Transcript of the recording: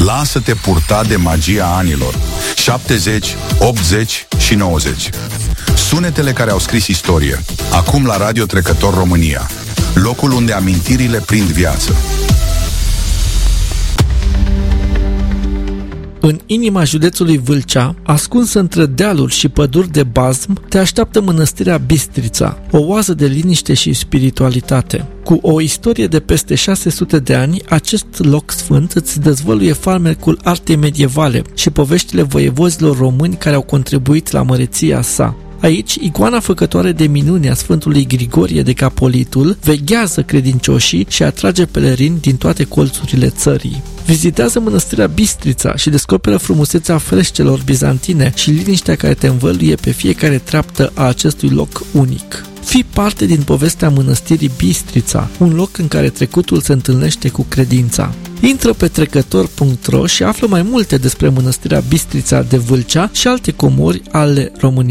Lasă-te purta de magia anilor 70, 80 și 90. Sunetele care au scris istorie. Acum la Radio Trecător România, locul unde amintirile prind viață. În inima județului Vâlcea, ascunsă între dealuri și păduri de bazm, te așteaptă mănăstirea Bistrița, o oază de liniște și spiritualitate. Cu o istorie de peste 600 de ani, acest loc sfânt îți dezvăluie farmecul artei medievale și poveștile voievozilor români care au contribuit la măreția sa. Aici, icoana făcătoare de minuni a Sfântului Grigorie de Capolitul veghează credincioșii și atrage pelerini din toate colțurile țării. Vizitează mănăstirea Bistrița și descoperă frumusețea frescelor bizantine și liniștea care te învăluie pe fiecare treaptă a acestui loc unic. Fii parte din povestea mănăstirii Bistrița, un loc în care trecutul se întâlnește cu credința. Intră pe trecător.ro și află mai multe despre mănăstirea Bistrița de Vâlcea și alte comori ale României.